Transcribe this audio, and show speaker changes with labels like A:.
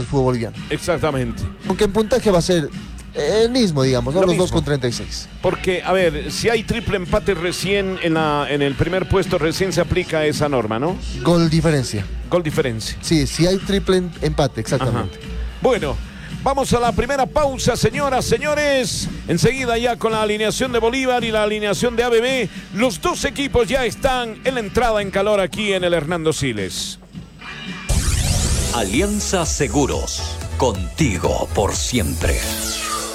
A: del fútbol boliviano.
B: Exactamente.
A: Aunque en puntaje va a ser el mismo, digamos, ¿no?
B: Lo
A: Los
B: mismo.
A: dos con 36.
B: Porque, a ver, si hay triple empate recién en el primer puesto, recién se aplica esa norma, ¿no?
A: Gol diferencia.
B: Gol diferencia.
A: Sí, si hay triple empate, exactamente.
B: Ajá. Bueno, vamos a la primera pausa, señoras, señores. Enseguida ya con la alineación de Bolívar y la alineación de ABB. Los dos equipos ya están en la entrada en calor aquí en el Hernando Siles.
C: Alianza Seguros, contigo por siempre.